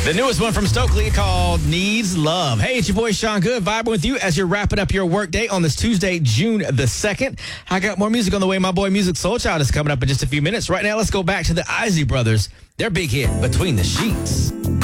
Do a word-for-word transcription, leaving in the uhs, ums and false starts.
The newest one from Stokely called Needs Love. Hey, it's your boy Sean Good, vibing with you as you're wrapping up your work day on this Tuesday, June the second. I got more music on the way. My boy Music Soul Child is coming up in just a few minutes. Right now, let's go back to the Isley Brothers. Their big hit, Between the Sheets.